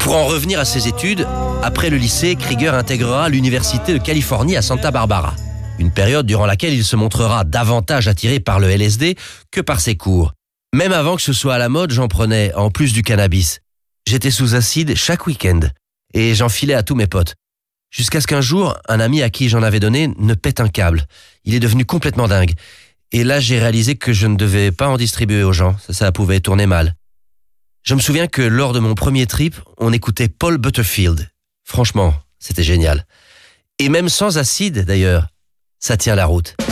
Pour en revenir à ses études, après le lycée, Krieger intégrera l'Université de Californie à Santa Barbara. Une période durant laquelle il se montrera davantage attiré par le LSD que par ses cours. Même avant que ce soit à la mode, j'en prenais, en plus du cannabis. J'étais sous acide chaque week-end et j'en filais à tous mes potes. Jusqu'à ce qu'un jour, un ami à qui j'en avais donné ne pète un câble. Il est devenu complètement dingue. Et là, j'ai réalisé que je ne devais pas en distribuer aux gens. Ça pouvait tourner mal. Je me souviens que lors de mon premier trip, on écoutait Paul Butterfield. Franchement, c'était génial. Et même sans acide, d'ailleurs, ça tient la route.